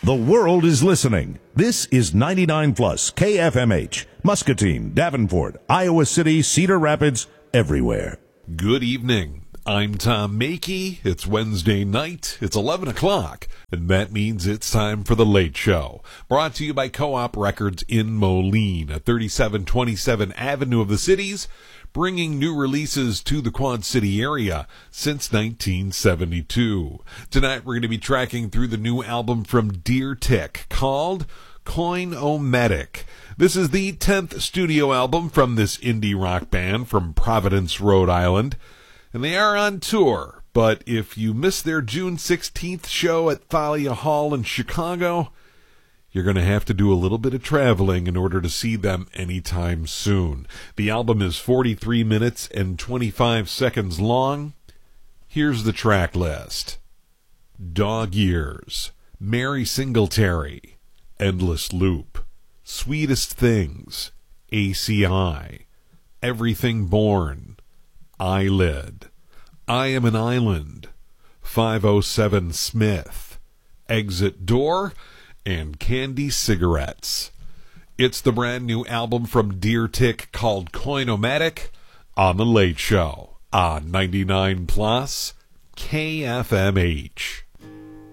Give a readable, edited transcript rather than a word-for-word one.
The world is listening. This is 99 Plus KFMH, Muscatine, Davenport, Iowa City, Cedar Rapids, everywhere. Good evening. I'm Tom Makey. It's Wednesday night. It's 11 o'clock, and that means it's time for The Late Show. Brought to you by Co-op Records in Moline at 3727 Avenue of the Cities, bringing new releases to the Quad City area since 1972. Tonight we're going to be tracking through the new album from Deer Tick called Coin-O-Matic. This is the 10th studio album from this indie rock band from Providence, Rhode Island. And they are on tour, but if you missed their June 16th show at Thalia Hall in Chicago, you're going to have to do a little bit of traveling in order to see them anytime soon. The album is 43 minutes and 25 seconds long. Here's the track list: Dog Years, Mary Singletary, Endless Loop, Sweetest Things, ACI, Everything Born, Eyelid, I Am an Island, 507 Smith, Exit Door, and Candy Cigarettes. It's the brand new album from Deer Tick called Coin-O-Matic on The Late Show on 99 Plus KFMH.